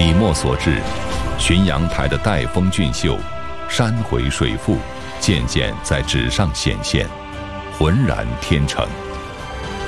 笔墨所至，浔阳台的带风俊秀，山回水复，渐渐在纸上显现，浑然天成。